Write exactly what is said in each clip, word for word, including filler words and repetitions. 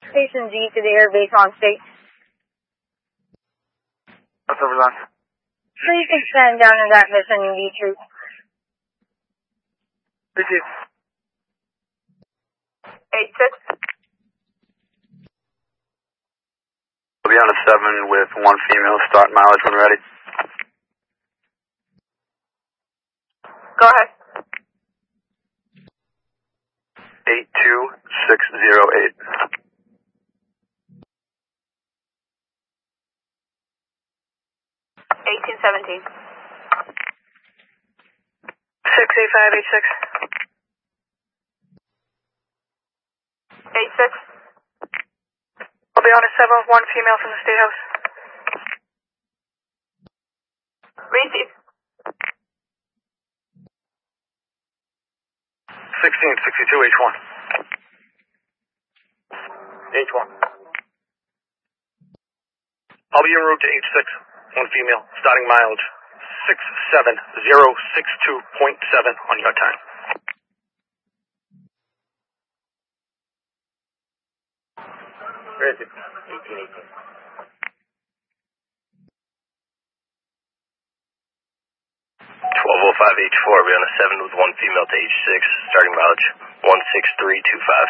Station G to the airbase on state. What's over line? Please extend down in that mission in V troop. Receive. eight six. We'll be on a seven with one female. Start mileage when ready. Go ahead. eight two six zero eight. eighteen seventeen. six eight five eight six. eight six. I'll be on a seven with one female from the State House. Receive. sixteen sixty-two H one. H one. I'll be en route to H six. One female. Starting mileage six seven zero six two point seven on your time. Where is it? eighteen eighteen. twelve oh five H four, we're on a seven with one female to H six, starting mileage one six three two five.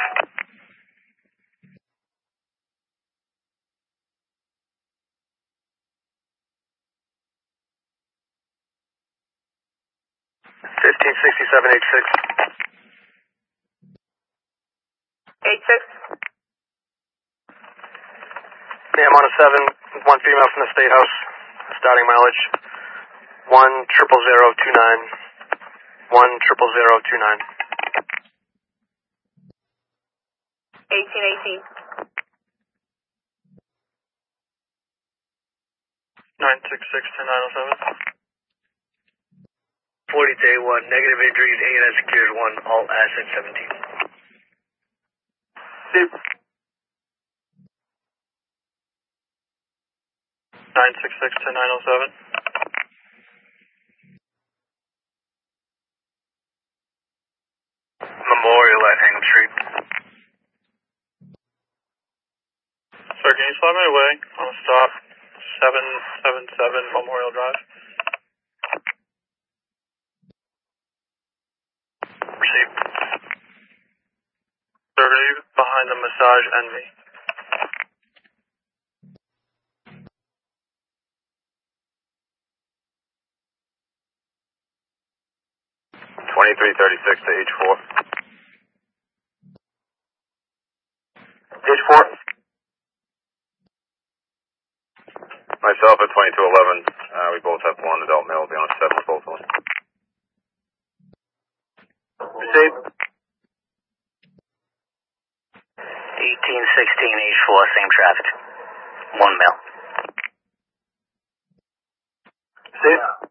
fifteen sixty-seven H six. eight six. Yeah, I'm on a seven with one female from the State House. Starting mileage one triple zero two nine. One triple zero two nine. eighteen eighteen. nine six six to nine oh seven. forty to A one. Negative injuries. A N S secured one. All assets seventeen. Steve. nine six six to nine oh seven. Memorial at Hingham Street. Sir, can you slide me away on a stop? seven seven seven Memorial Drive. Receive. Sir, are you behind the Massage Envy? twenty-three thirty-six to H four. H four. Myself at twenty-two eleven. Uh, we both have one adult male. We'll be on a seven with both of them. Receive. eighteen sixteen H four, same traffic. One male. Receive.